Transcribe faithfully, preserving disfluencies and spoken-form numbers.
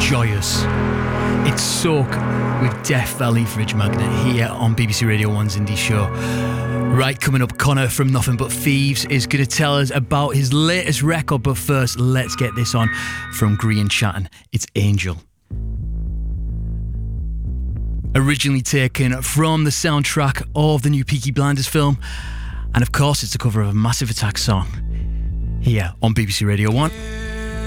joyous. It's Soak with Death Valley Fridge Magnet here on B B C Radio one's Indie Show. Right, coming up, Connor from Nothing But Thieves is going to tell us about his latest record, but first, let's get this on from Grian Chatten. It's Angel. Originally taken from the soundtrack of the new Peaky Blinders film, and of course, it's a cover of a Massive Attack song here on B B C Radio one.